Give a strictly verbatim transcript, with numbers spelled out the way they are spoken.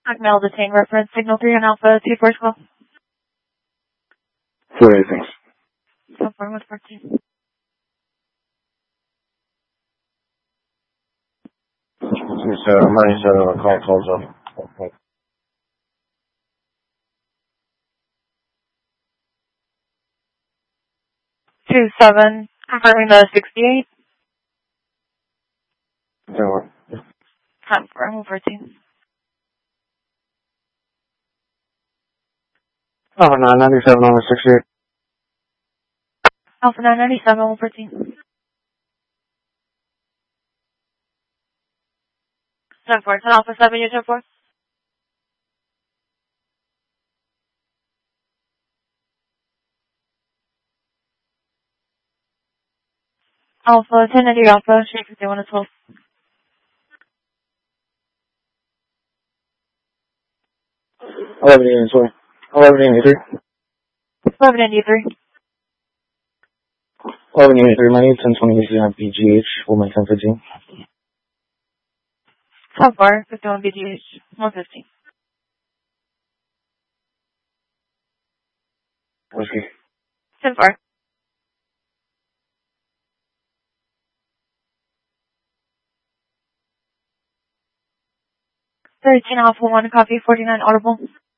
Mail detain reference signal three on Alpha two four twelve. four eight, thanks. So four one fourteen. So, emergency center, call calls up. Okay. Two seven, confirming the sixty-eight. So, Time for one fourteen. oh, nine ninety-seven on the sixty-eight. Alpha nine ninety-seven, one fourteen. Ten four, ten Alpha seven, you ten four. Alpha ten ninety Alpha, shape fifty-one to twelve. eleven eighty-three. eleven eighty-three. eleven eighty-three. eleven eighty-three, my name ten twenty on B G H, will make ten fifteen. ten four, fifty-one B G H, one fifteen. Whiskey. ten four. thirteen Alpha one, copy forty-nine audible.